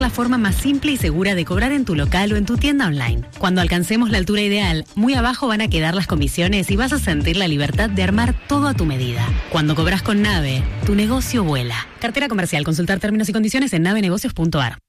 La forma más simple y segura de cobrar en tu local o en tu tienda online. Cuando alcancemos la altura ideal, muy abajo van a quedar las comisiones y vas a sentir la libertad de armar todo a tu medida. Cuando cobras con Nave, tu negocio vuela. Cartera comercial. Consultar términos y condiciones en navenegocios.ar.